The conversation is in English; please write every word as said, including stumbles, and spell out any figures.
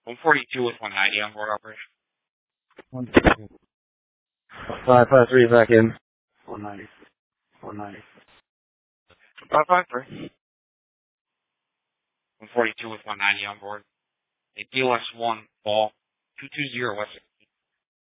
one forty-two with one ninety on board operation. five five three back in. one ninety. one ninety. five five three. one forty-two with one ninety on board. A D L X one ball two two zero West